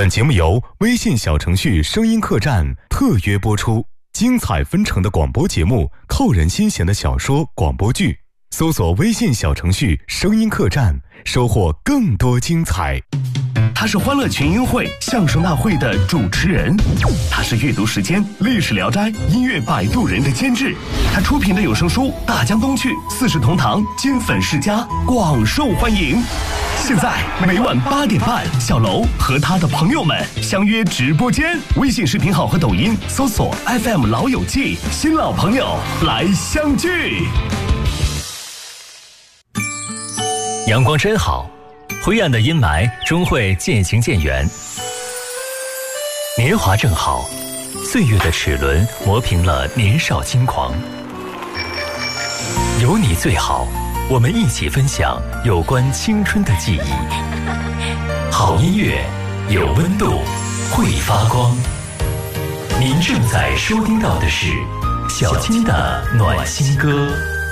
本节目由微信小程序声音客栈特约播出，精彩纷呈的广播节目，扣人心弦的小说广播剧，搜索微信小程序声音客栈，收获更多精彩。 他是欢乐群英会相声大会的主持人，他是阅读时间历史聊斋音乐摆渡人的监制，他出品的有声书《大江东去》《四世同堂》《金粉世家》广受欢迎。现在每晚8点半，小楼和他的朋友们相约直播间，微信视频号和抖音搜索 FM 老友记，新老朋友来相聚。 阳光真好，灰暗的阴霾终会渐行渐远。年华正好，岁月的齿轮磨平了年少轻狂。有你最好，我们一起分享有关青春的记忆。好音乐，有温度，会发光。您正在收听到的是小金的暖心歌。